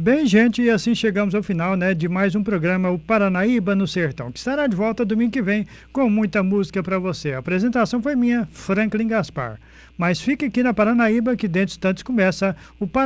Bem, gente, e assim chegamos ao final, né, de mais um programa, o Paranaíba no Sertão, que estará de volta domingo que vem com muita música para você. A apresentação foi minha, Franklin Gaspar. Mas fique aqui na Paranaíba que dentro de instantes começa o